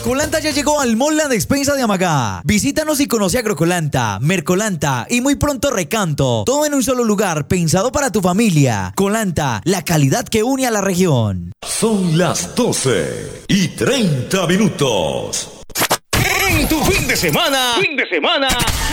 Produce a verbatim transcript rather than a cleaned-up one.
Colanta ya llegó al Mall La Despensa de Amagá. Visítanos y conoce Agrocolanta, Mercolanta y muy pronto Recanto. Todo en un solo lugar, pensado para tu familia. Colanta, la calidad que une a la región. Son las doce y treinta minutos. En tu fin de semana, fin de semana,